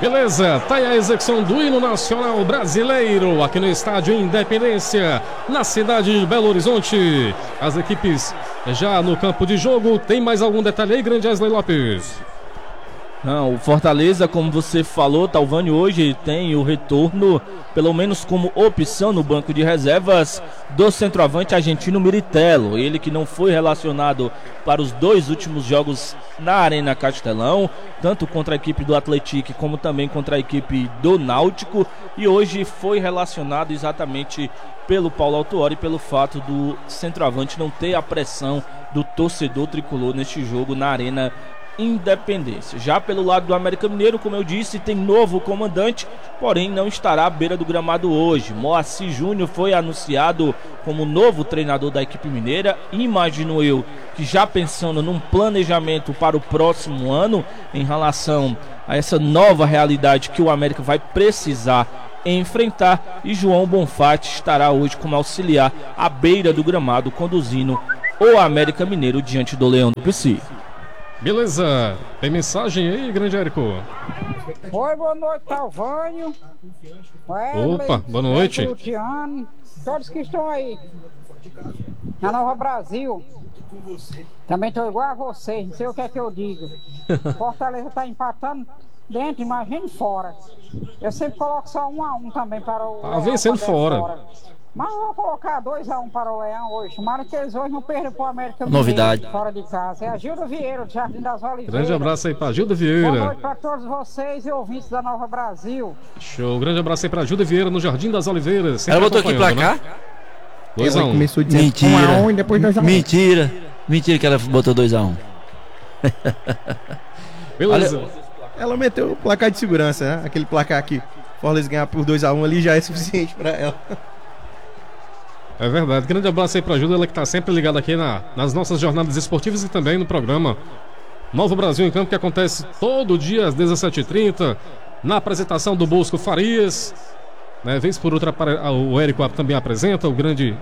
Beleza, tá aí a execução do hino nacional brasileiro aqui no estádio Independência, na cidade de Belo Horizonte. As equipes já no campo de jogo. Tem mais algum detalhe aí, grande Wesley Lopes? Não, o Fortaleza, como você falou, Talvani, hoje tem o retorno, pelo menos como opção no banco de reservas, do centroavante argentino Miritello. Ele que não foi relacionado para os 2 últimos jogos na Arena Castelão, tanto contra a equipe do Atlético como também contra a equipe do Náutico. E hoje foi relacionado exatamente pelo Paulo Autuori, pelo fato do centroavante não ter a pressão do torcedor tricolor neste jogo na Arena Independência. Já pelo lado do América Mineiro, como eu disse, tem novo comandante, porém não estará à beira do gramado hoje. Moacir Júnior foi anunciado como novo treinador da equipe mineira. Imagino eu que já pensando num planejamento para o próximo ano em relação a essa nova realidade que o América vai precisar enfrentar, e João Bonfatti estará hoje como auxiliar à beira do gramado, conduzindo o América Mineiro diante do Leão do Pici. Beleza, tem mensagem aí, grande Érico? Oi, boa noite, Talvânio. Opa, boa noite. Luciano, todos que estão aí na Nova Brasil. Também estou igual a vocês, não sei o que é que eu digo. Fortaleza está empatando dentro, imagine fora. Eu sempre coloco só 1-1 também para o Leão. Vencendo fora. Mas eu vou colocar 2-1 para o Leão hoje. Tomara que eles hoje não percam para o América Mineiro. Novidade. Fora de casa. É a Gilda Vieira, do Jardim das Oliveiras. Grande abraço aí para Gilda Vieira. Boa noite para todos vocês e ouvintes da Nova Brasil. Show. Grande abraço aí para Gilda Vieira no Jardim das Oliveiras. Ela botou aqui pra cá? Né? 2-1. Começou dizendo Mentira. 1-1 e depois 2-1. Mentira que ela botou 2-1. Beleza. Ela meteu o placar de segurança, né? Aquele placar aqui. Fortaleza ganhar por 2-1 ali já é suficiente para ela. É verdade, grande abraço aí pra Júlia, ela que tá sempre ligada aqui nas nossas jornadas esportivas e também no programa Novo Brasil em Campo, que acontece todo dia às 17h30, na apresentação do Bosco Farias, né? Vez por outra o Érico também apresenta, o grande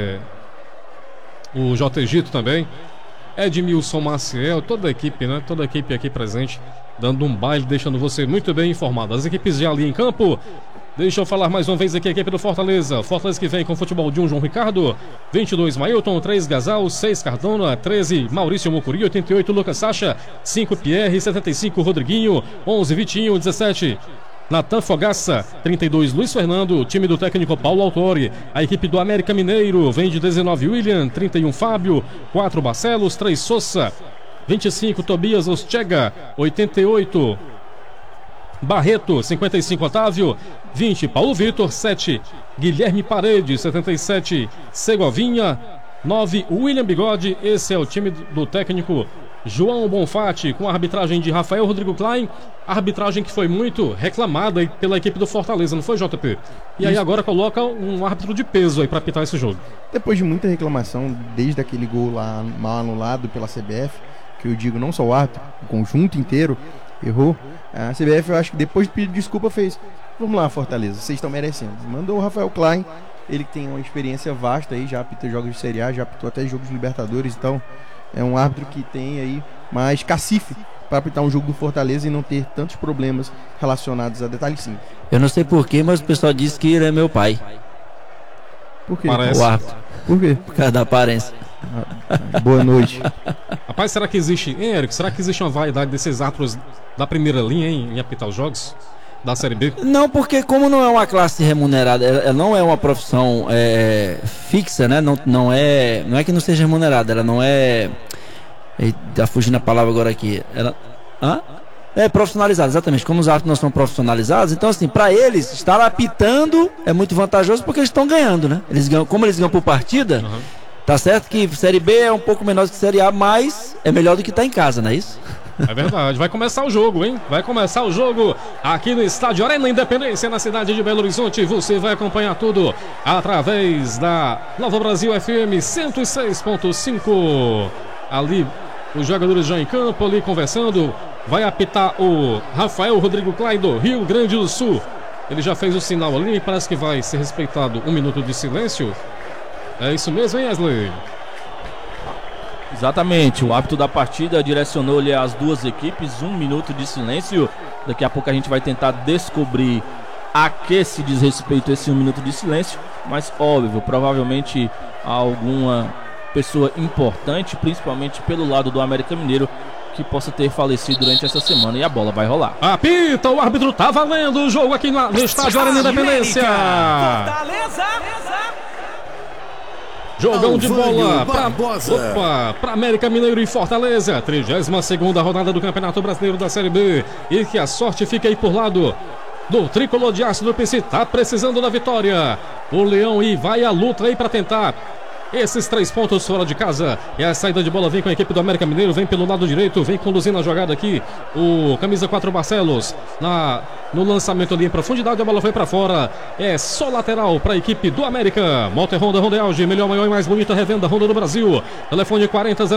o J. Egito também, Edmilson Maciel, toda a equipe, né? Toda a equipe aqui presente, dando um baile, deixando você muito bem informado. As equipes já ali em campo. Deixa eu falar mais uma vez aqui a equipe do Fortaleza. Fortaleza que vem com futebol de 1 João Ricardo, 22 Mailton, 3 Gasal, 6 Cardona, 13 Maurício Mucuri, 88 Lucas Sacha, 5 Pierre, 75 Rodriguinho, 11 Vitinho, 17 Natan Fogaça, 32 Luiz Fernando, time do técnico Paulo Autuori. A equipe do América Mineiro vem de 19 William, 31 Fábio, 4 Barcelos, 3 Sousa, 25 Tobias Ostega, 88 Barreto, 55 Otávio, 20 Paulo Vitor, 7 Guilherme Paredes, 77 Segovinha, 9 William Bigode. Esse é o time do técnico João Bonfatti, com a arbitragem de Rafael Rodrigo Klein, arbitragem que foi muito reclamada pela equipe do Fortaleza, não foi, JP? E aí agora coloca um árbitro de peso aí para apitar esse jogo. Depois de muita reclamação, desde aquele gol lá mal anulado pela CBF, que eu digo não só o árbitro, o conjunto inteiro errou, a CBF, eu acho que depois de pedir desculpa fez: vamos lá, Fortaleza, vocês estão merecendo. Mandou o Rafael Klein, ele que tem uma experiência vasta aí, já apitou jogos de Série A, já apitou até jogos de Libertadores, então é um árbitro que tem aí mais cacife para apitar um jogo do Fortaleza e não ter tantos problemas relacionados a detalhes simples. Eu não sei porquê, mas o pessoal disse que ele é meu pai. Por quê? Parece. O árbitro. Por quê? Por causa da aparência. Boa noite. Rapaz, será que existe, hein, Érico? Será que existe uma vaidade desses árbitros da primeira linha em apitar os jogos da Série B? Não, porque como não é uma classe remunerada, ela não é uma profissão fixa, né? Não é que não seja remunerada, ela não é... Tá fugindo a palavra agora aqui. Ela... É profissionalizada, exatamente. Como os árbitros não são profissionalizados, então assim, para eles, estar apitando é muito vantajoso porque eles estão ganhando, né? Como eles ganham por partida, tá certo que Série B é um pouco menor do que Série A, mas é melhor do que estar em casa, não é isso? É verdade, vai começar o jogo, hein? Vai começar o jogo aqui no estádio Arena Independência, na cidade de Belo Horizonte. Você vai acompanhar tudo através da Nova Brasil FM 106.5. Ali, os jogadores já em campo, ali conversando. Vai apitar o Rafael Rodrigo Klein do Rio Grande do Sul. Ele já fez o sinal ali, parece que vai ser respeitado 1 minuto de silêncio. É isso mesmo, hein, Wesley? Exatamente, o árbitro da partida direcionou-lhe às duas equipes 1 minuto de silêncio Daqui a pouco a gente vai tentar descobrir a que se diz respeito esse 1 minuto de silêncio. Mas óbvio, provavelmente alguma pessoa importante, principalmente pelo lado do América Mineiro, que possa ter falecido durante essa semana, e a bola vai rolar. Apita, o árbitro tá valendo o jogo aqui no estádio Arena Independência. Jogão de bola para América Mineiro e Fortaleza, 32ª rodada do Campeonato Brasileiro da Série B, e que a sorte fica aí por lado do tricolor de aço do PC, tá precisando da vitória. O Leão e vai à luta aí para tentar esses 3 pontos fora de casa. E a saída de bola vem com a equipe do América Mineiro, vem pelo lado direito, vem conduzindo a jogada aqui o camisa 4 Barcelos no lançamento ali em profundidade, a bola foi para fora. É só lateral para a equipe do América. Moto Honda, Honda Auge, melhor, maior e mais bonita revenda Honda do Brasil. Telefone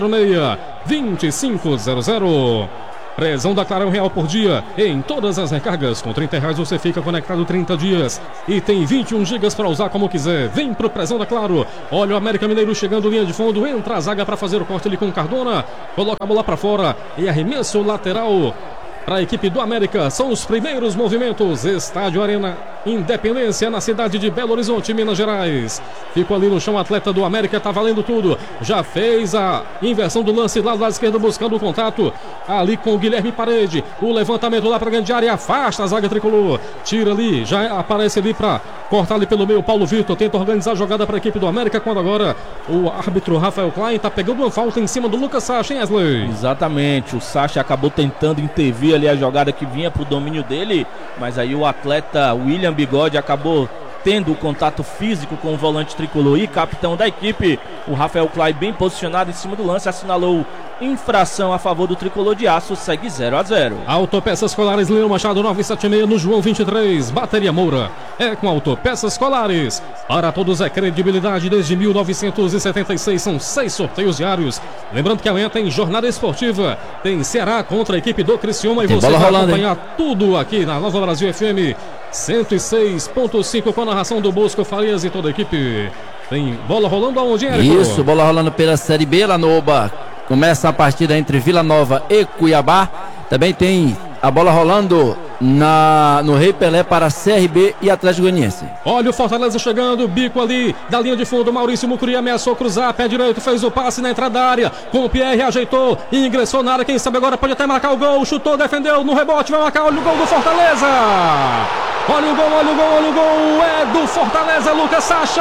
4006-2500. Prezão da Clarão Real por dia em todas as recargas. Com R$30 você fica conectado 30 dias e tem 21 gigas para usar como quiser. Vem pro Prezão da Claro. Olha o América Mineiro chegando, linha de fundo, entra a zaga para fazer o corte ali com Cardona. Coloca a bola para fora e arremesso lateral para a equipe do América. São os primeiros movimentos. Estádio Arena Independência, na cidade de Belo Horizonte, Minas Gerais. Ficou ali no chão o atleta do América, tá valendo tudo. Já fez a inversão do lance lá do lado esquerdo, buscando o contato ali com o Guilherme Parede. O levantamento lá para a grande área, afasta a zaga tricolor. Tira ali, já aparece ali para cortar ali pelo meio. Paulo Vitor tenta organizar a jogada para a equipe do América, quando agora o árbitro Rafael Klein tá pegando uma falta em cima do Lucas Sacha, hein, Wesley? Exatamente, o Sacha acabou tentando intervir ali a jogada que vinha pro domínio dele, mas aí o atleta William Bigode acabou tendo o contato físico com o volante tricolor e capitão da equipe. O Rafael Klein, bem posicionado em cima do lance, assinalou infração a favor do tricolor de aço, segue 0-0. Autopeças Colares, Leão Machado 976, no João 23. Bateria Moura é com Autopeças Colares. Para todos é credibilidade desde 1976. São 6 sorteios diários. Lembrando que amanhã tem jornada esportiva, tem Ceará contra a equipe do Criciúma, e tem você vai acompanhar, hein? tudo aqui na Nova Brasil FM 106.5 com a narração do Bosco Farias e toda a equipe. Tem bola rolando aonde, Érico? Isso, bola rolando pela Série B lá no Oba. Começa a partida entre Vila Nova e Cuiabá. Também tem a bola rolando no Rei Pelé para CRB e Atlético Goianiense. Olha o Fortaleza chegando, bico ali da linha de fundo. Maurício Mucuri ameaçou cruzar, pé direito, fez o passe na entrada da área. Com o Pierre, ajeitou e ingressou na área. Quem sabe agora pode até marcar o gol. Chutou, defendeu, no rebote, vai marcar. Olha o gol do Fortaleza. Olha o gol, olha o gol, olha o gol. É do Fortaleza, Lucas Sacha.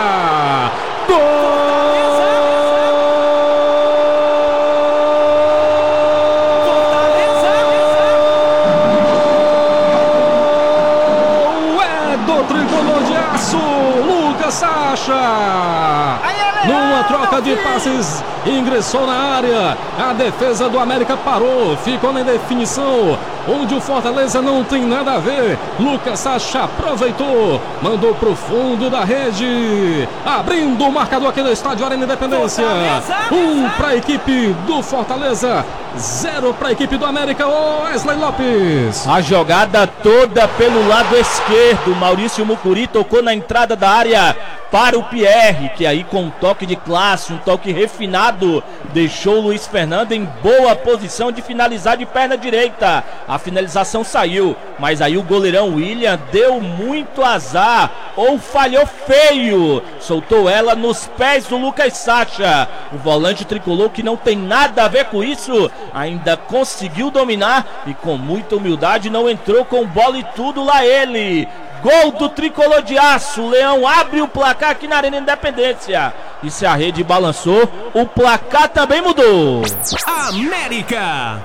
Gol! Sacha, numa troca de passes, ingressou na área. A defesa do América parou, ficou na definição, onde o Fortaleza não tem nada a ver. Lucas Sacha aproveitou, mandou pro fundo da rede, abrindo o marcador aqui no estádio Arena Independência. 1 para a equipe do Fortaleza, 0 para a equipe do América. Wesley Lopes. A jogada toda pelo lado esquerdo. Maurício Mucuri tocou na entrada da área para o Pierre, que aí com um toque de classe, um toque refinado, deixou o Luiz Fernando em boa posição de finalizar de perna direita. A finalização saiu, mas aí o goleirão William deu muito azar, ou falhou feio, soltou ela nos pés do Lucas Sacha. O volante tricolor, que não tem nada a ver com isso, ainda conseguiu dominar e com muita humildade não entrou com bola e tudo lá ele. Gol do tricolor de aço. O Leão abre o placar aqui na Arena Independência. E se a rede balançou, o placar também mudou. América.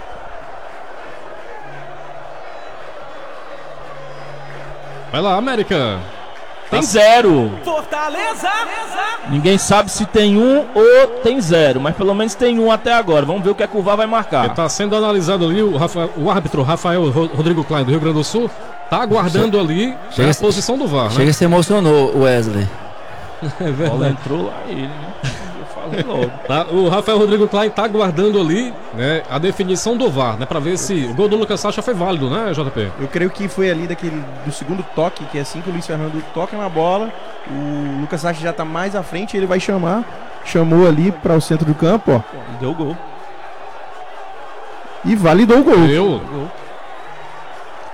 Vai lá, América. Tem 0. Fortaleza. Ninguém sabe se tem 1 ou tem 0, mas pelo menos tem 1 até agora. Vamos ver o que o VAR vai marcar. Está sendo analisado ali o árbitro Rafael Rodrigo Klein do Rio Grande do Sul. Tá aguardando ali a posição do VAR, né? Chega, se emocionou o Wesley. É A bola verdade. entrou lá ele, né? Eu falei logo. Tá, o Rafael Rodrigo Klein tá aguardando ali, né, a definição do VAR, né, para ver se o gol do Lucas Sacha foi válido, né, JP? Eu creio que foi ali do segundo toque, que é assim que o Luiz Fernando toca na bola, o Lucas Sacha já tá mais à frente, ele vai chamou ali para o centro do campo, ó. Deu gol. E validou o gol. Deu.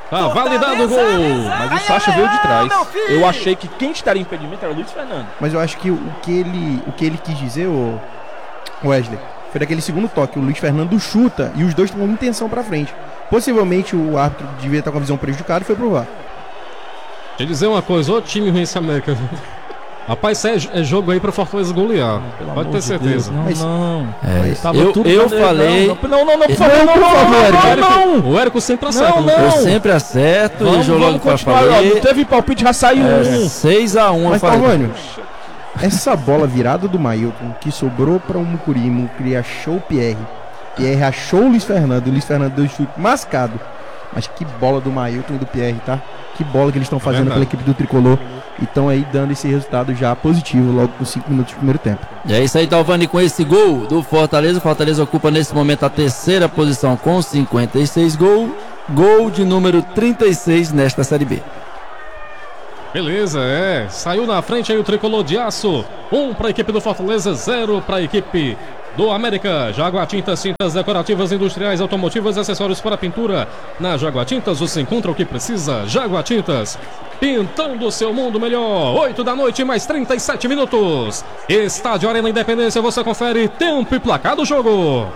Tá validado o gol. Mas o Sacha veio de trás. Eu achei que quem estaria em impedimento era o Luiz Fernando. Mas eu acho que o que ele quis dizer, o Wesley, foi daquele segundo toque. O Luiz Fernando chuta e os dois tomam intenção pra frente. Possivelmente o árbitro devia estar com a visão prejudicada e foi pro VAR. Deixa eu dizer uma coisa, ô time ruim esse América, viu? Rapaz, isso é jogo aí pra Fortaleza golear. Pode ter certeza. Não. Eu falei. Não, por favor, não. O Érico sempre acerta. Não. Eu sempre acerto. Vamos continuar. Não teve palpite, já saiu 6-1. Mas, Talvânio, essa bola virada do Mailton, que sobrou para o Mucuri, Mucuri achou o Pierre achou o Luiz Fernando deu chute mascado. Mas que bola do Mailton e do Pierre, tá? Que bola que eles estão fazendo pela equipe do Tricolor. E estão aí dando esse resultado já positivo logo com 5 minutos do primeiro tempo. E é isso aí, Talvani, com esse gol do Fortaleza. O Fortaleza ocupa nesse momento a terceira posição com 56 gols. Gol de número 36 nesta Série B. Beleza, saiu na frente aí o Tricolor de Aço. 1 para a equipe do Fortaleza, 0 para a equipe do América. Jaguatintas, tintas decorativas, industriais, automotivas, acessórios para pintura. Na Jaguatintas você encontra o que precisa. Jaguatintas, pintando o seu mundo melhor. 8 da noite, mais 37 minutos. Estádio Arena Independência, você confere tempo e placar do jogo.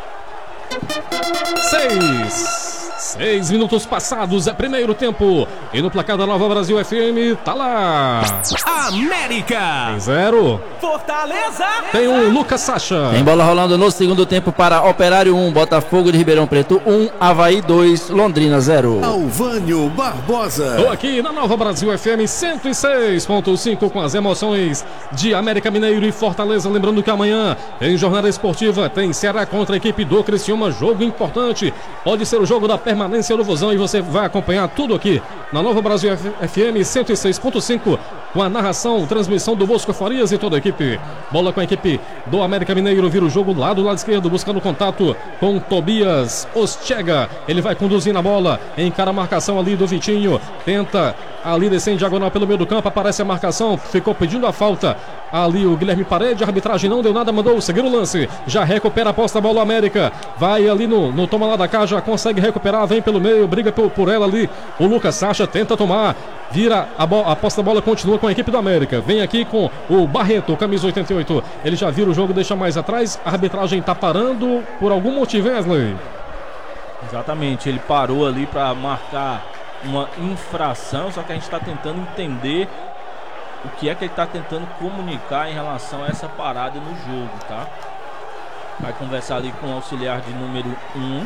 6 minutos passados, primeiro tempo. E no placar da Nova Brasil FM, tá lá. América 0. Fortaleza. Tem um Lucas Sacha. Tem bola rolando no segundo tempo para Operário 1, Botafogo de Ribeirão Preto 1, Avaí 2, Londrina 0. Alvânio Barbosa. Tô aqui na Nova Brasil FM 106.5 com as emoções de América Mineiro e Fortaleza. Lembrando que amanhã tem jornada esportiva, tem Ceará contra a equipe do Criciúma, jogo importante. Pode ser o jogo da permanência do Vozão e você vai acompanhar tudo aqui na Nova Brasil FM 106.5 com a narração, transmissão do Bosco Farias e toda a equipe. Bola com a equipe do América Mineiro, vira o jogo lá do lado esquerdo, buscando contato com Tobias Ostega. Ele vai conduzir na bola, encara a marcação ali do Vitinho, tenta ali descer em diagonal pelo meio do campo, aparece a marcação, ficou pedindo a falta ali o Guilherme Parede, a arbitragem não deu nada, mandou seguir o lance, já recupera a posse da bola América, vai ali no toma lá da cá, já consegue recuperar, vem pelo meio, briga por ela ali, o Lucas Sacha tenta tomar, vira a posse da bola, continua com a equipe do América, vem aqui com o Barreto, camisa 88, ele já vira o jogo, deixa mais atrás, a arbitragem tá parando por algum motivo, Wesley? Exatamente, ele parou ali para marcar uma infração, só que a gente está tentando entender o que é que ele está tentando comunicar em relação a essa parada no jogo, tá? Vai conversar ali com o auxiliar de número 1.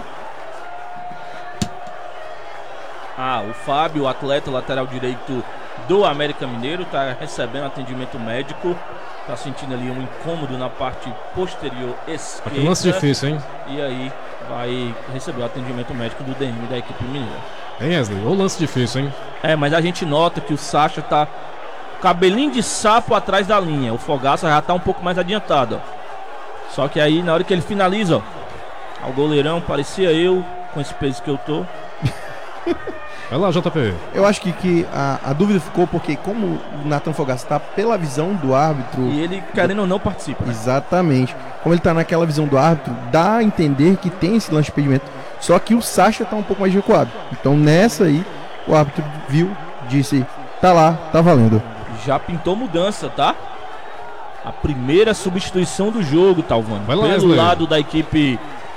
O Fábio, o atleta lateral direito do América Mineiro, está recebendo atendimento médico, está sentindo ali um incômodo na parte posterior esquerda. Que lance difícil, hein? E aí vai receber o atendimento médico do DM da equipe mineira. Hein, Wesley? O lance difícil, hein? Mas a gente nota que o Sacha tá cabelinho de sapo atrás da linha. O Fogaça já tá um pouco mais adiantado, ó. Só que aí na hora que ele finaliza, ó, o goleirão, parecia eu com esse peso que eu tô. Vai lá, JP. Eu acho que a dúvida ficou porque como o Nathan Fogaça tá pela visão do árbitro... E ele, querendo ou não, participa, né? Exatamente. Como ele tá naquela visão do árbitro, dá a entender que tem esse lance de impedimento. Só que o Sacha tá um pouco mais recuado. Então nessa aí, o árbitro viu, disse, tá lá, tá valendo. Já pintou mudança, tá? A primeira substituição do jogo, Talvani. Pelo lado da equipe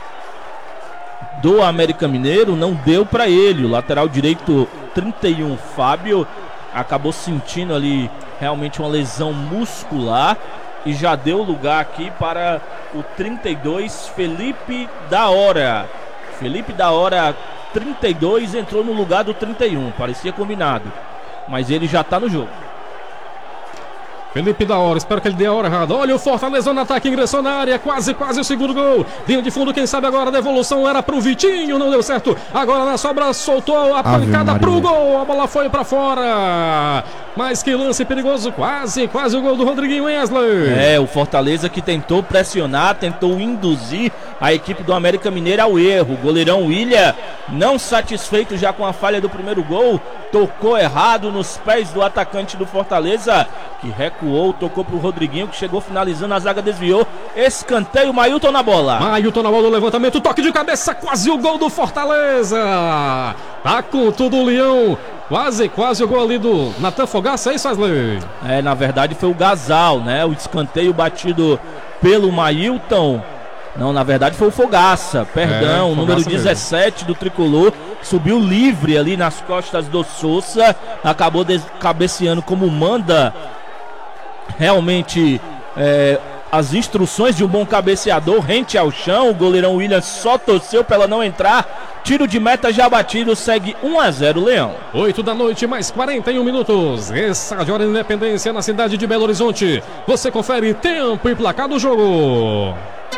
do América Mineiro, não deu pra ele. O lateral direito 31, Fábio, acabou sentindo ali realmente uma lesão muscular e já deu lugar aqui para o 32, Felipe da Hora. Felipe da Hora, 32, entrou no lugar do 31, parecia combinado, mas ele já tá no jogo. Felipe da Hora, espero que ele dê a hora errada. Olha o Fortaleza no ataque, ingressou na área, quase o segundo gol. Linha de fundo, quem sabe agora a devolução era pro Vitinho, não deu certo. Agora na sobra soltou a pancada pro gol, a bola foi pra fora. Mas que lance perigoso, quase o gol do Rodriguinho Wesley. O Fortaleza que tentou pressionar, tentou induzir a equipe do América Mineiro ao erro. O goleirão William, não satisfeito já com a falha do primeiro gol, tocou errado nos pés do atacante do Fortaleza, que recuou, tocou pro Rodriguinho, que chegou finalizando, a zaga desviou. Escanteio, Mailton na bola. Mailton na bola do levantamento, toque de cabeça, quase o gol do Fortaleza. Tá com tudo o Leão. Quase o gol ali do Natan Fogaça, é isso, Wesley? Na verdade foi o Gasal, né? O escanteio batido pelo Mailton. Não, na verdade foi o Fogaça, perdão, o número 17 mesmo do tricolor, subiu livre ali nas costas do Sousa, acabou cabeceando como manda realmente as instruções de um bom cabeceador, rente ao chão. O goleirão William só torceu para ela não entrar. Tiro de meta já batido, segue 1-0 Leão. 8 da noite, mais 41 minutos. Estádio Arena Independência, na cidade de Belo Horizonte. Você confere tempo e placar do jogo.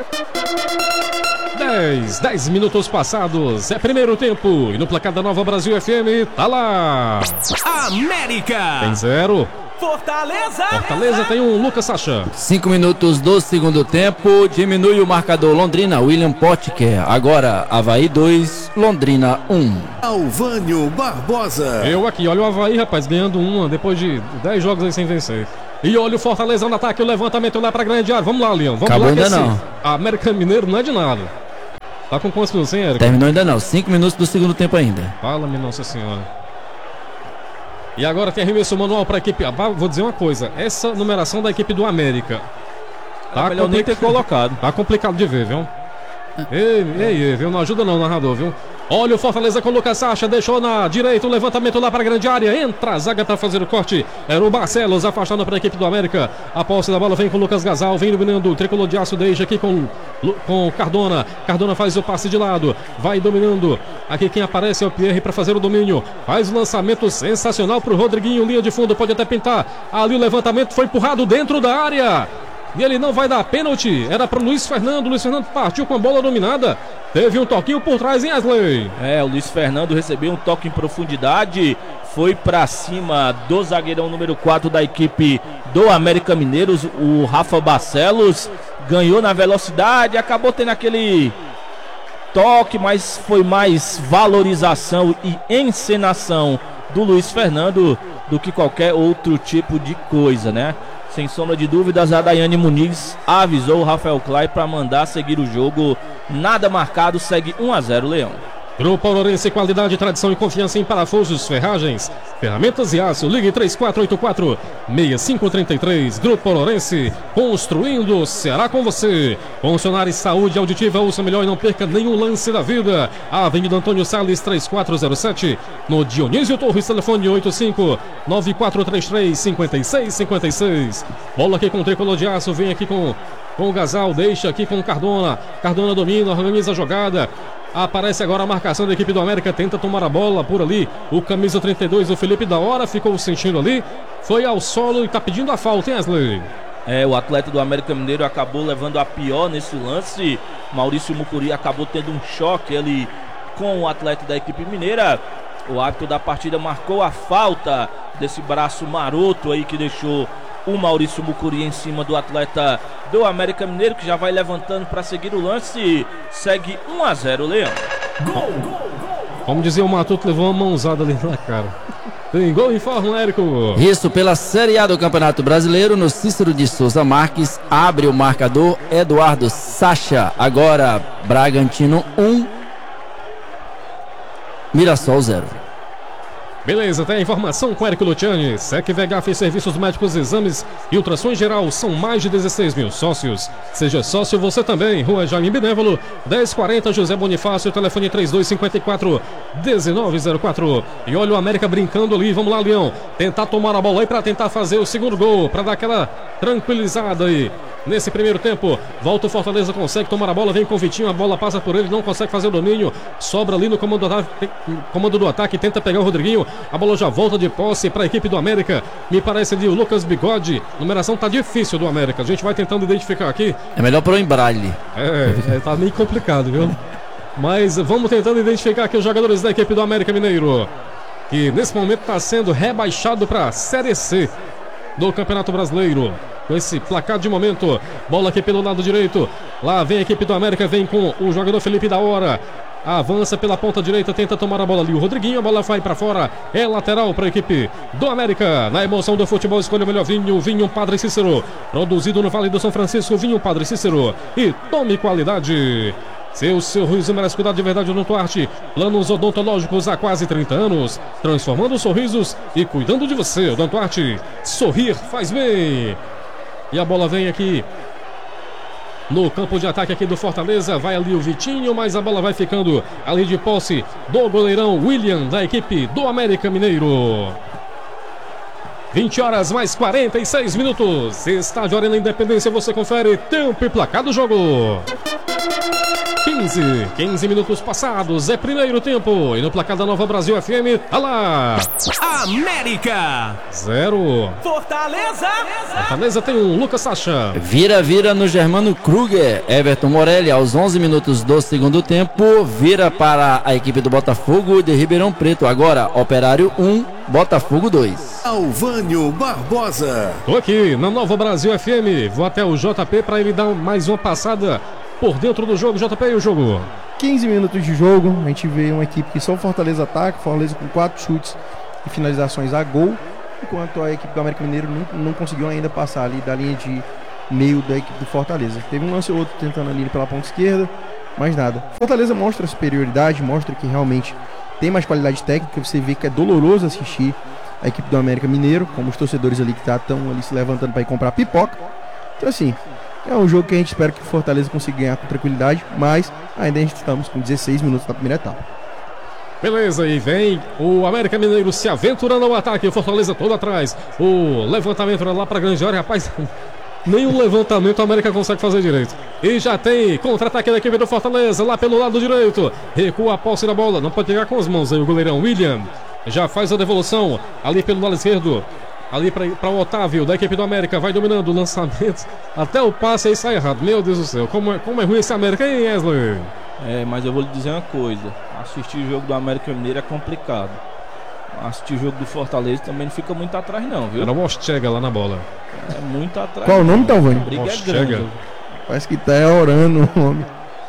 10 minutos passados, é primeiro tempo. E no placar da Nova Brasil FM, tá lá. América. Tem 0. Fortaleza tem um Lucas Sacha. 5 minutos do segundo tempo, diminui o marcador. Londrina, William Potker. Agora, Avaí 2, Londrina 1. Alvânio Barbosa. Eu aqui, olha o Avaí, rapaz, ganhando uma depois de 10 jogos aí sem vencer. E olha o Fortaleza no ataque, o levantamento lá pra grande área. Vamos lá, Leão. Vamos Acabou lá, ainda não. América Mineiro não é de nada. Tá com quantos minutos, hein, Érico? Terminou ainda não, 5 minutos do segundo tempo ainda. Fala-me, Nossa Senhora. E agora tem arremesso manual para a equipe. Vou dizer uma coisa, essa numeração da equipe do América tá melhor nem ter colocado. Tá complicado de ver, viu? Ei, viu? Não ajuda não, narrador, viu? Olha o Fortaleza com o Lucas Sacha, deixou na direita o levantamento lá para a grande área, entra a zaga para fazer o corte, era o Barcelos afastando para a equipe do América. A posse da bola vem com o Lucas Gasal, vem dominando, o tricolor de aço deixa aqui com Cardona. Cardona faz o passe de lado, vai dominando, aqui quem aparece é o Pierre para fazer o domínio, faz o lançamento sensacional para o Rodriguinho, linha de fundo, pode até pintar, ali o levantamento foi empurrado dentro da área. E ele não vai dar pênalti, era para o Luiz Fernando partiu com a bola dominada, teve um toquinho por trás, hein, Wesley? O Luiz Fernando recebeu um toque em profundidade, foi para cima do zagueirão número 4 da equipe do América Mineiro, o Rafa Barcelos, ganhou na velocidade, acabou tendo aquele toque, mas foi mais valorização e encenação do Luiz Fernando do que qualquer outro tipo de coisa, né? Sem sombra de dúvidas, a Daiane Muniz avisou o Rafael Clay para mandar seguir o jogo. Nada marcado, segue 1-0 Leão. Grupo Lourenço, qualidade, tradição e confiança em parafusos, ferragens, ferramentas e aço. Ligue 3484-6533. Grupo Lourenço, construindo, será com você. Funcionário Saúde Auditiva, ouça melhor e não perca nenhum lance da vida. Avenida Antônio Salles, 3407. No Dionísio Torres, telefone 85-9433-5656. Bola aqui com o tricolor de aço, vem aqui com o Gasal, deixa aqui com o Cardona. Cardona domina, organiza a jogada. Aparece agora a marcação da equipe do América, tenta tomar a bola por ali. O camisa 32, o Felipe da Hora, ficou sentindo ali. Foi ao solo e tá pedindo a falta, hein, Wesley? O atleta do América Mineiro acabou levando a pior nesse lance. Maurício Mucuri acabou tendo um choque ali com o atleta da equipe mineira. O árbitro da partida marcou a falta desse braço maroto aí que deixou o Maurício Mucuri em cima do atleta do América Mineiro, que já vai levantando para seguir o lance. Segue 1-0 Leão. Como dizia o Matuto, levou uma mãozada ali na cara. Tem gol em forma, Érico. Isso, pela Série A do Campeonato Brasileiro, no Cícero de Souza Marques, abre o marcador Eduardo Sacha. Agora Bragantino 1, Mirassol 0. Beleza, tem a informação com Érico Luciani. Sec VH fez serviços médicos, exames e ultrassons geral. São mais de 16 mil sócios. Seja sócio você também. Rua Jaime Benévolo, 1040 José Bonifácio, telefone 3254-1904. E olha o América brincando ali. Vamos lá, Leão. Tentar tomar a bola aí para tentar fazer o segundo gol, para dar aquela tranquilizada aí. Nesse primeiro tempo, volta o Fortaleza, consegue tomar a bola, vem com o Vitinho, a bola passa por ele, não consegue fazer o domínio, sobra ali no comando do ataque, tenta pegar o Rodriguinho, a bola já volta de posse para a equipe do América, me parece ali o Lucas Bigode, numeração tá difícil do América, a gente vai tentando identificar aqui. É melhor pro embraille. Tá meio complicado, viu? Mas vamos tentando identificar aqui os jogadores da equipe do América Mineiro. que nesse momento está sendo rebaixado para a Série C do Campeonato Brasileiro. Com esse placar de momento, bola aqui pelo lado direito, lá vem a equipe do América, vem com o jogador Felipe da Hora, avança pela ponta direita, tenta tomar a bola ali, o Rodriguinho, a bola vai para fora, é lateral para a equipe do América. Na emoção do futebol, escolha o melhor vinho, vinho Padre Cícero, produzido no Vale do São Francisco, vinho Padre Cícero, e tome qualidade. Seu sorriso merece cuidado de verdade no Duarte. Planos odontológicos há quase 30 anos, transformando sorrisos e cuidando de você. Odonto Duarte, sorrir faz bem. E a bola vem aqui no campo de ataque aqui do Fortaleza. Vai ali o Vitinho, mas a bola vai ficando ali de posse do goleirão William, da equipe do América Mineiro. 20 horas mais 46 minutos. Estádio Arena Independência, você confere tempo e placar do jogo. 15 minutos passados, é primeiro tempo. E no placar da Nova Brasil FM, tá lá. América 0. Fortaleza tem um Lucas Sacha. Vira no Germano Kruger. Everton Morelli aos 11 minutos do segundo tempo. Vira para a equipe do Botafogo de Ribeirão Preto. Agora, Operário 1, Botafogo 2. Alvânio Barbosa. Tô aqui na Nova Brasil FM. Vou até o JP para ele dar mais uma passada por dentro do jogo. JP, e o jogo? 15 minutos de jogo, a gente vê uma equipe que só o Fortaleza ataca, Fortaleza com 4 chutes e finalizações a gol, enquanto a equipe do América Mineiro não conseguiu ainda passar ali da linha de meio da equipe do Fortaleza. Teve um lance ou outro tentando ali pela ponta esquerda, mas nada. Fortaleza mostra superioridade, mostra que realmente tem mais qualidade técnica. Você vê que é doloroso assistir a equipe do América Mineiro, como os torcedores ali que estão ali se levantando para ir comprar pipoca. Então assim, é um jogo que a gente espera que o Fortaleza consiga ganhar com tranquilidade, mas ainda a gente estamos com 16 minutos na primeira etapa. Beleza, e vem o América Mineiro se aventurando ao ataque, o Fortaleza todo atrás. O levantamento lá para a grande área, rapaz, nenhum levantamento a América consegue fazer direito. E já tem contra-ataque da equipe do Fortaleza lá pelo lado direito. Recua a posse da bola, não pode pegar com as mãos aí o goleirão William. Já faz a devolução ali pelo lado esquerdo. Ali para o Otávio, da equipe do América, vai dominando o lançamento. Até o passe aí sai errado. Meu Deus do céu, como é ruim esse América, hein, Wesley? Mas eu vou lhe dizer uma coisa: assistir o jogo do América Mineiro é complicado. Assistir o jogo do Fortaleza também não fica muito atrás, não, viu? Era o Mostega lá na bola. É muito atrás. Qual o nome, Talvânio? A briga é grande. Parece que tá orando o nome.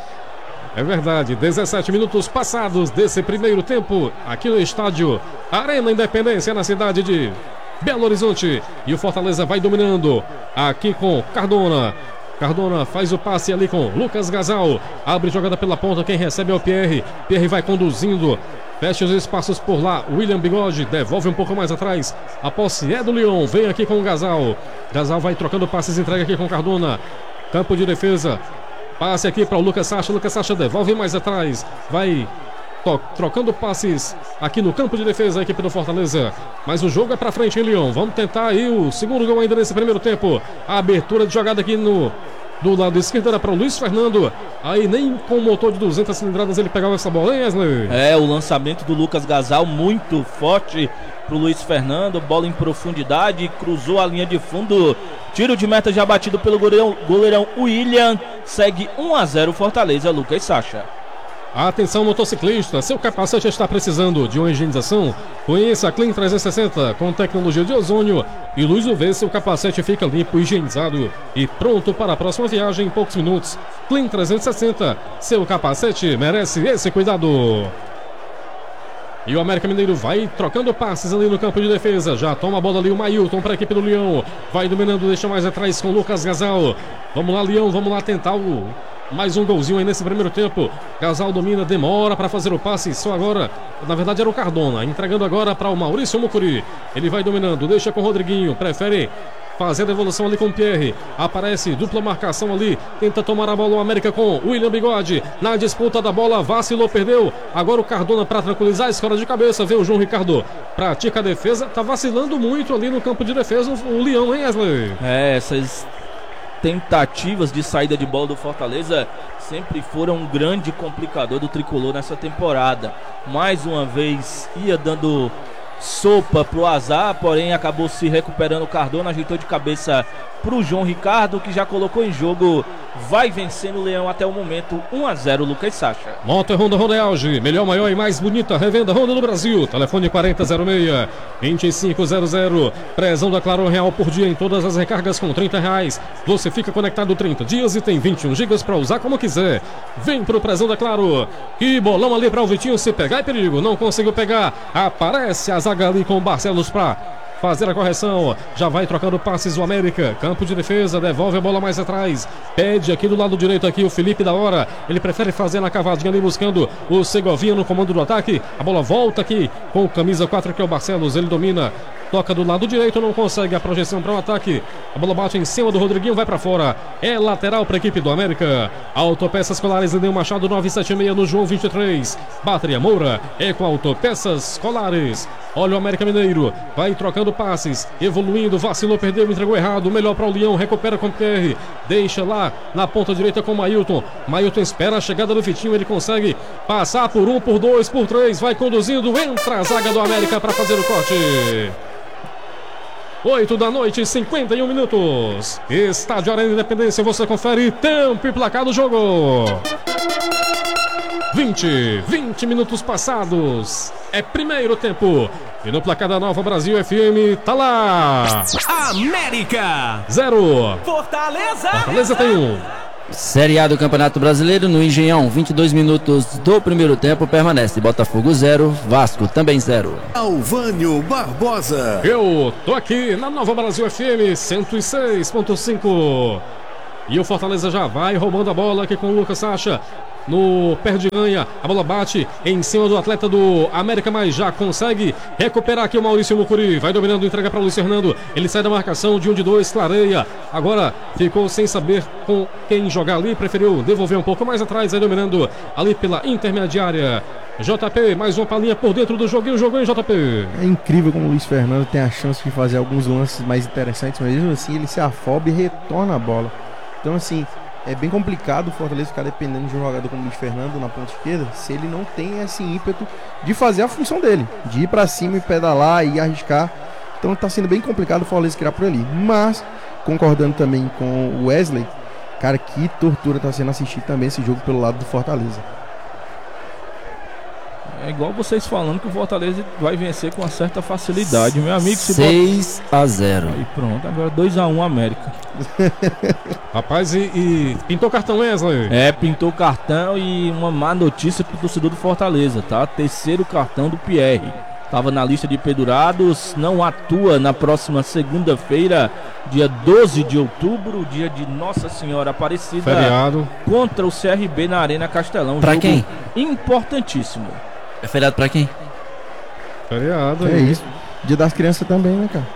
É verdade, 17 minutos passados desse primeiro tempo aqui no estádio Arena Independência, na cidade de Belo Horizonte. E o Fortaleza vai dominando aqui com Cardona. Cardona faz o passe ali com Lucas Gasal. Abre jogada pela ponta, quem recebe é o Pierre. Pierre vai conduzindo, fecha os espaços por lá. William Bigode devolve um pouco mais atrás. A posse é do Leão, vem aqui com o Gasal. Gasal vai trocando passes, entrega aqui com Cardona. Campo de defesa. Passe aqui para o Lucas Sacha. Lucas Sacha devolve mais atrás. Vai trocando passes aqui no campo de defesa a equipe do Fortaleza. Mas o jogo é pra frente, hein, Leão? Vamos tentar aí o segundo gol ainda nesse primeiro tempo. A abertura de jogada aqui do lado esquerdo era para o Luiz Fernando. Aí nem com o motor de 200 cilindradas ele pegava essa bola, hein, Wesley? O lançamento do Lucas Gasal muito forte pro Luiz Fernando. Bola em profundidade, cruzou a linha de fundo. Tiro de meta já batido pelo goleirão William. Segue 1-0 Fortaleza, Lucas Sacha. Atenção, motociclista, seu capacete está precisando de uma higienização? Conheça a Clean 360 com tecnologia de ozônio e luz UV. Seu capacete fica limpo, higienizado e pronto para a próxima viagem em poucos minutos. Clean 360, seu capacete merece esse cuidado. E o América Mineiro vai trocando passes ali no campo de defesa. Já toma a bola ali o Mailton para a equipe do Leão. Vai dominando, deixa mais atrás com o Lucas Gasal. Vamos lá, Leão, vamos lá tentar mais um golzinho aí nesse primeiro tempo. Gasal domina, demora para fazer o passe. Só agora, na verdade era o Cardona, entregando agora para o Maurício Mucuri. Ele vai dominando, deixa com o Rodriguinho, prefere fazer a devolução ali com o Pierre. Aparece dupla marcação ali, tenta tomar a bola o América com o William Bigode. Na disputa da bola, vacilou, perdeu. Agora o Cardona para tranquilizar, escora de cabeça, vê o João Ricardo. Pratica a defesa, tá vacilando muito ali no campo de defesa o Leão, hein, Wesley? Essas tentativas de saída de bola do Fortaleza sempre foram um grande complicador do tricolor nessa temporada. Mais uma vez ia dando sopa pro azar, porém acabou se recuperando o Cardona, ajeitou de cabeça pro João Ricardo, que já colocou em jogo, vai vencendo o Leão até o momento, 1-0, Lucas Sacha. Moto Honda Honda Auge, melhor, maior e mais bonita revenda Honda do Brasil. Telefone 4006-2500. Prezão da Claro Real por dia em todas as recargas com R$30. Você fica conectado 30 dias e tem 21 gigas para usar como quiser. Vem pro Prezão da Claro. Que bolão ali para o Vitinho, se pegar é perigo. Não conseguiu pegar. Aparece a zaga ali com o Barcelos para fazer a correção, já vai trocando passes o América, campo de defesa, devolve a bola mais atrás, pede aqui do lado direito aqui o Felipe da hora, ele prefere fazer na cavadinha ali buscando o Segovinha no comando do ataque, a bola volta aqui com o camisa 4 que é o Barcelos, ele domina, toca do lado direito, não consegue a projeção para o ataque, a bola bate em cima do Rodriguinho, vai para fora, é lateral para a equipe do América. Autopeças Colares, Lineu Machado 976 no João 23, Bateria Moura é com Autopeças Colares. Olha o América Mineiro, vai trocando passes, evoluindo, vacilou, perdeu, entregou errado, melhor para o Leão, recupera com o Pierre, deixa lá na ponta direita com o Mailton espera a chegada do Vitinho, ele consegue passar por 1, por 2, por 3, vai conduzindo, entra a zaga do América para fazer o corte. 8 da noite, 51 minutos, Estádio Arena Independência, você confere tempo e placar do jogo. 20 minutos passados, é primeiro tempo, e no placar da Nova Brasil FM, tá lá América 0, Fortaleza tem 1. Série A do Campeonato Brasileiro, no Engenhão, 22 minutos do primeiro tempo, permanece Botafogo 0, Vasco também 0. Alvânio Barbosa. Eu tô aqui na Nova Brasil FM 106.5. E o Fortaleza já vai roubando a bola aqui com o Lucas Sacha. No perde ganha, a bola bate em cima do atleta do América, mas já consegue recuperar aqui o Maurício Mucuri, vai dominando, entrega para o Luiz Fernando, ele sai da marcação de 1 de 2, clareia, agora ficou sem saber com quem jogar ali, preferiu devolver um pouco mais atrás, aí dominando ali pela intermediária. JP, mais uma palhinha por dentro do joguinho, JP. É incrível como o Luiz Fernando tem a chance de fazer alguns lances mais interessantes, mas mesmo assim ele se afoba e retorna a bola. Então assim, é bem complicado o Fortaleza ficar dependendo de um jogador como o Luiz Fernando na ponta esquerda, se ele não tem esse ímpeto de fazer a função dele, de ir pra cima e pedalar e arriscar. Então tá sendo bem complicado o Fortaleza criar por ali. Mas, concordando também com o Wesley, cara, que tortura tá sendo assistir também esse jogo pelo lado do Fortaleza. É igual vocês falando que o Fortaleza vai vencer com uma certa facilidade, meu amigo. 6-0. Aí pronto, agora 2-1 América. Rapaz, e pintou cartão, Wesley? É, pintou cartão e uma má notícia pro torcedor do Fortaleza, tá? Terceiro cartão do Pierre. Tava na lista de pendurados, não atua na próxima segunda-feira, dia 12 de outubro, dia de Nossa Senhora Aparecida. Feriado. Contra o CRB na Arena Castelão. Pra quem? Importantíssimo. É feriado pra quem? Feriado. É isso. Dia das crianças também, né, cara?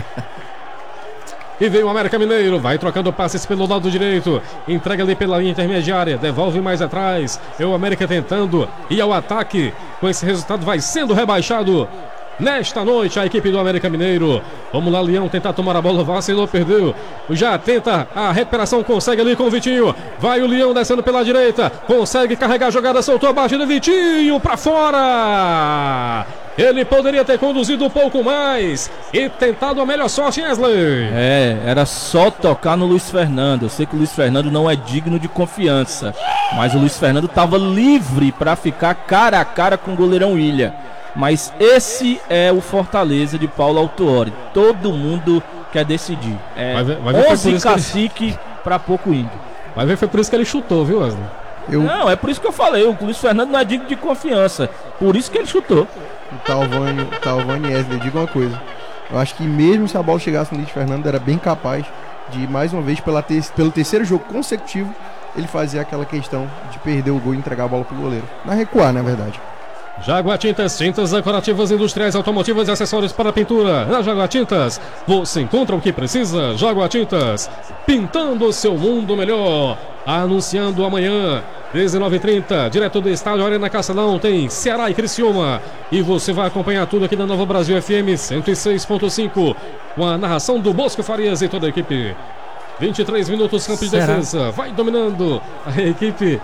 E vem o América Mineiro, vai trocando passes pelo lado direito, entrega ali pela linha intermediária, devolve mais atrás, é o América tentando ir ao ataque, com esse resultado vai sendo rebaixado nesta noite a equipe do América Mineiro. Vamos lá, Leão, tentar tomar a bola, vacilou, perdeu, já tenta a recuperação, consegue ali com o Vitinho, vai o Leão descendo pela direita, consegue carregar a jogada, soltou a batida, Vitinho pra fora. Ele poderia ter conduzido um pouco mais e tentado a melhor sorte, Wesley. Era só tocar no Luiz Fernando. Eu sei que o Luiz Fernando não é digno de confiança, mas o Luiz Fernando estava livre para ficar cara a cara com o goleirão William. Mas esse é o Fortaleza de Paulo Autuori. Todo mundo quer decidir. Vai ver 11 cacique para pouco índio. Vai ver, foi por isso que ele chutou, viu, Wesley? Não, é por isso que eu falei. O Luiz Fernando não é digno de confiança. Por isso que ele chutou. Talvani Wesley, diga uma coisa. Eu acho que mesmo se a bola chegasse no Luiz Fernando, era bem capaz de, mais uma vez, pelo terceiro jogo consecutivo, ele fazer aquela questão de perder o gol e entregar a bola pro goleiro. Na recuar, na verdade. Jaguar Tintas, tintas decorativas, industriais, automotivas e acessórios para pintura. Na Jaguar Tintas, você encontra o que precisa. Jaguar Tintas, pintando o seu mundo melhor. Anunciando amanhã, 19h30, direto do estádio Arena Castelão, tem Ceará e Criciúma. E você vai acompanhar tudo aqui na Nova Brasil FM 106.5, com a narração do Bosco Farias e toda a equipe. 23 minutos, campo de defesa, vai dominando a equipe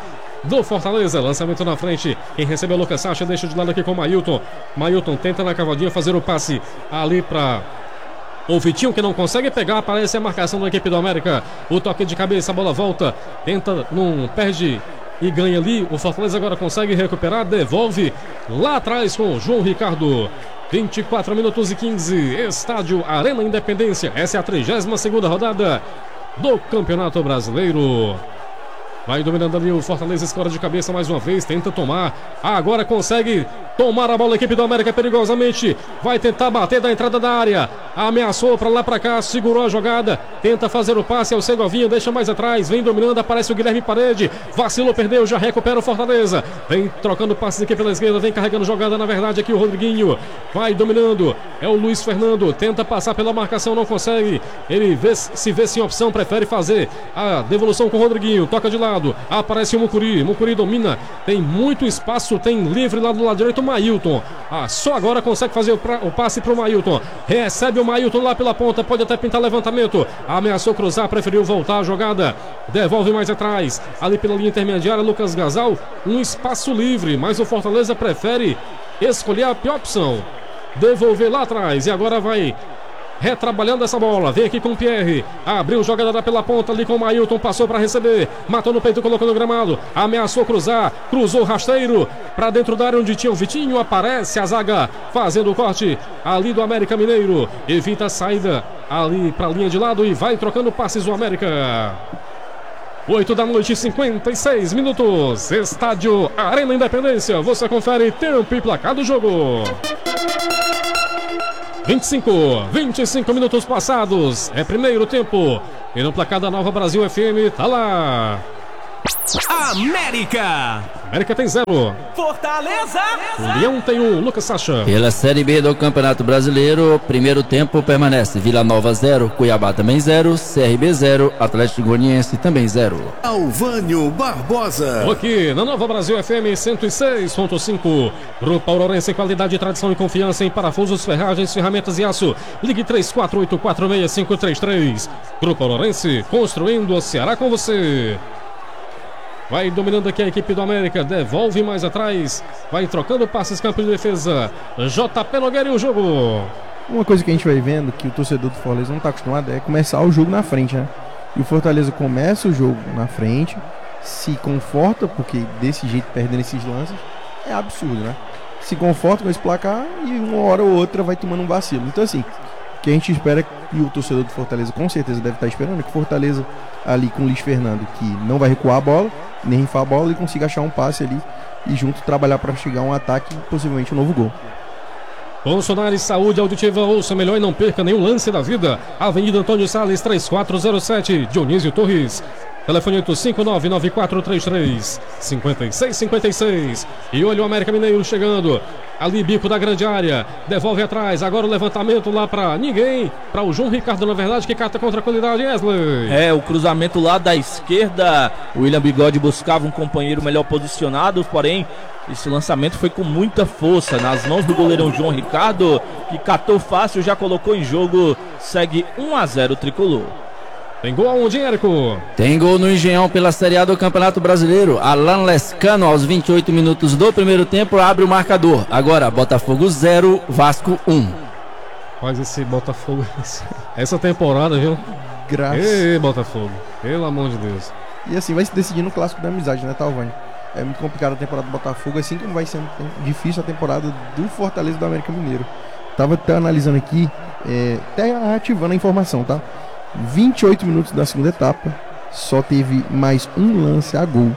do Fortaleza. Lançamento na frente. Quem recebeu é o Lucas Sacha, deixa de lado aqui com o Mailton. Mailton tenta na cavadinha fazer o passe ali para o Vitinho, que não consegue pegar. Aparece a marcação da equipe do América. O toque de cabeça, a bola volta. Tenta, não perde e ganha ali. O Fortaleza agora consegue recuperar. Devolve lá atrás com o João Ricardo. 24 minutos e 15. Estádio Arena Independência. Essa é a 32ª rodada do Campeonato Brasileiro. Vai dominando ali o Fortaleza, escora de cabeça mais uma vez, tenta tomar, agora consegue tomar a bola, a equipe do América perigosamente, vai tentar bater da entrada da área, ameaçou pra lá pra cá, segurou a jogada, tenta fazer o passe ao Segovinha, deixa mais atrás, vem dominando, aparece o Guilherme Parede, vacilou, perdeu, já recupera o Fortaleza, vem trocando passes aqui pela esquerda, vem carregando jogada, na verdade aqui o Rodriguinho, vai dominando, é o Luiz Fernando, tenta passar pela marcação, não consegue, ele se vê sem opção, prefere fazer a devolução com o Rodriguinho, toca de lado, aparece o Mucuri domina, tem muito espaço, tem livre lá do lado direito o Mailton, só agora consegue fazer o passe pro Mailton, recebe o Mailton lá pela ponta, pode até pintar levantamento, ameaçou cruzar, preferiu voltar a jogada, devolve mais atrás, ali pela linha intermediária, Lucas Gasal, um espaço livre, mas o Fortaleza prefere escolher a pior opção, devolver lá atrás, e agora vai retrabalhando essa bola, vem aqui com o Pierre, abriu jogada pela ponta ali com o Mailton, passou para receber, matou no peito, colocou no gramado, ameaçou cruzar, cruzou rasteiro para dentro da área onde tinha o Vitinho, aparece a zaga fazendo o corte ali do América Mineiro, evita a saída ali para a linha de lado e vai trocando passes o América. 8 da noite, 56 minutos, Estádio Arena Independência, você confere tempo e placar do jogo. 25 minutos passados, é primeiro tempo, e no placar da Nova Brasil FM, tá lá. América América tem 0. Fortaleza. O Leão tem 1, Lucas Sacha. Pela Série B do Campeonato Brasileiro, primeiro tempo permanece Vila Nova 0, Cuiabá também 0, CRB 0, Atlético Goianiense também 0. Alvânio Barbosa. Aqui na Nova Brasil FM 106.5. Grupo Aurorense, qualidade, tradição e confiança em parafusos, ferragens, ferramentas e aço. Ligue 34846533. Grupo Aurorense, construindo o Ceará com você. Vai dominando aqui a equipe do América, devolve mais atrás, vai trocando passes, campo de defesa, JP Nogueira e o jogo. Uma coisa que a gente vai vendo, que o torcedor do Fortaleza não está acostumado, é começar o jogo na frente, né? E o Fortaleza começa o jogo na frente, se conforta, porque desse jeito, perdendo esses lances, é absurdo, né? Se conforta com esse placar e uma hora ou outra vai tomando um vacilo. Então assim, o que a gente espera, e o torcedor do Fortaleza com certeza deve estar esperando, é que o Fortaleza ali com o Luiz Fernando, que não vai recuar a bola, nem rifar a bola, e consiga achar um passe ali e junto trabalhar para chegar a um ataque e possivelmente um novo gol. Bolsonaro, saúde auditiva, ouça melhor e não perca nenhum lance da vida. Avenida Antônio Salles, 3407, Dionísio Torres. Telefone 859-9433-5656. E olha o América Mineiro chegando. Ali, bico da grande área. Devolve atrás. Agora o levantamento lá pra ninguém. Pra o João Ricardo, na verdade, que cata contra a qualidade. Wesley. O cruzamento lá da esquerda. O William Bigode buscava um companheiro melhor posicionado. Porém, esse lançamento foi com muita força nas mãos do goleirão João Ricardo, que catou fácil, já colocou em jogo. Segue 1-0 o tricolor. Tem gol aonde, Érico? Tem gol no Engenhão pela Série A do Campeonato Brasileiro. Alan Lescano, aos 28 minutos do primeiro tempo, abre o marcador. Agora, Botafogo 0, Vasco 1. Faz esse Botafogo. Essa temporada, viu? Graças. Botafogo. Pelo amor de Deus. E assim, vai se decidir no clássico da amizade, né, Talvani? É muito complicado a temporada do Botafogo, assim como vai ser difícil a temporada do Fortaleza do América Mineiro. Tava até analisando aqui, até ativando a informação, tá? 28 minutos da segunda etapa, só teve mais um lance a gol.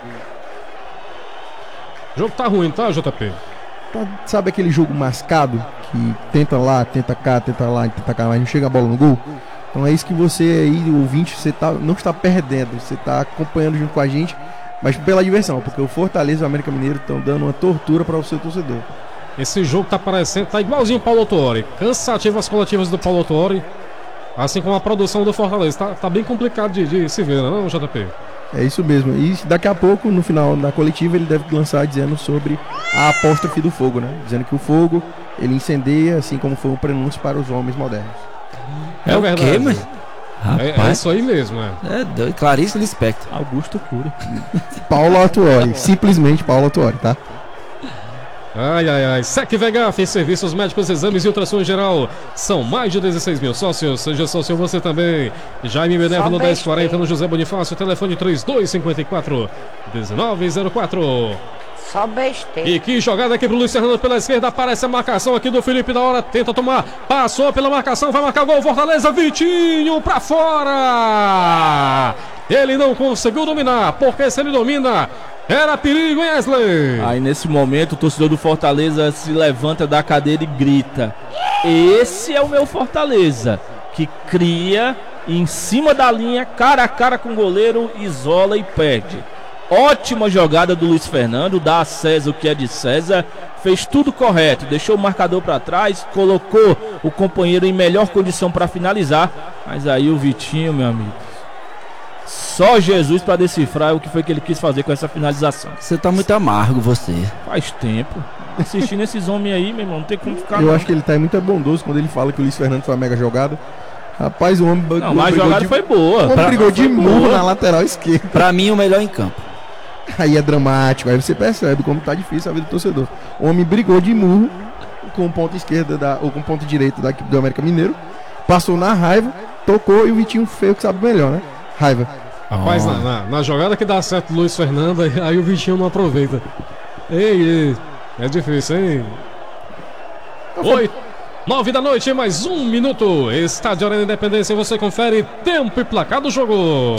O jogo tá ruim, tá, JP? Sabe aquele jogo mascado? Que tenta lá, tenta cá, tenta lá, tenta cá, mas não chega a bola no gol? Então é isso que você aí, ouvinte, você não está perdendo, você está acompanhando junto com a gente, mas pela diversão, porque o Fortaleza e o América Mineiro estão dando uma tortura para o seu torcedor. Esse jogo tá parecendo, tá igualzinho o Paulo Autuori, cansativo as coletivas do Paulo Autuori. Assim como a produção do Fortaleza. Tá bem complicado de se ver, não, JP? É isso mesmo. E daqui a pouco, no final da coletiva, ele deve lançar dizendo sobre a apóstrofe do fogo, né? Dizendo que o fogo, ele incendeia, assim como foi um prenúncio para os homens modernos. É verdade. É isso aí mesmo, É doido. Clarice Lispector. Augusto Cury. Paulo Atuori, simplesmente Paulo Atuori, tá? Ai. Sec Vegaf, serviços médicos, exames e ultrassom em geral. São mais de 16 mil sócios. Seja sócio você também. Jaime Benévolo 1040 no José Bonifácio. Telefone 3254-1904. Só besteira. E que jogada aqui pro Luiz Fernando pela esquerda. Aparece a marcação aqui do Felipe da hora. Tenta tomar. Passou pela marcação. Vai marcar gol. Fortaleza. Vitinho pra fora. Ele não conseguiu dominar. Porque se ele domina, era perigo, hein, Wesley? Aí nesse momento o torcedor do Fortaleza se levanta da cadeira e grita: esse é o meu Fortaleza, que cria em cima da linha, cara a cara com o goleiro, isola e perde. Ótima jogada do Luiz Fernando, dá a César o que é de César, fez tudo correto, deixou o marcador para trás, colocou o companheiro em melhor condição para finalizar, mas aí o Vitinho, meu amigo, só Jesus para decifrar o que foi que ele quis fazer com essa finalização. Você tá muito amargo, você. Faz tempo. Assistindo esses homens aí, meu irmão, não tem como ficar. Eu acho que ele tá muito bondoso quando ele fala que o Luiz Fernando foi uma mega jogada. Rapaz, o homem. Não, mas a jogada foi boa. O homem brigou de murro na lateral esquerda. Pra mim, o melhor em campo. Aí é dramático, aí você percebe como tá difícil a vida do torcedor. O homem brigou de murro com o ponto esquerda ou com o ponto direito da equipe do América Mineiro. Passou na raiva, tocou e o Vitinho feio que sabe melhor, né? Raiva. Rapaz, na jogada que dá certo o Luiz Fernando, aí o Vitinho não aproveita. Ei, é difícil, hein? 9 da noite, mais 1 minuto. Estádio Arena Independência, você confere tempo e placar do jogo.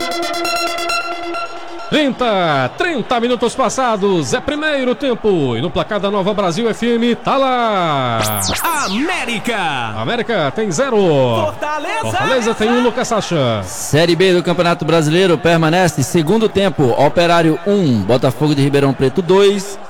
30 minutos passados, é primeiro tempo. E no placar da Nova Brasil FM, tá lá. América tem 0. Fortaleza tem 1, Lucas Sacha. Série B do Campeonato Brasileiro permanece segundo tempo. Operário 1, Botafogo de Ribeirão Preto 2.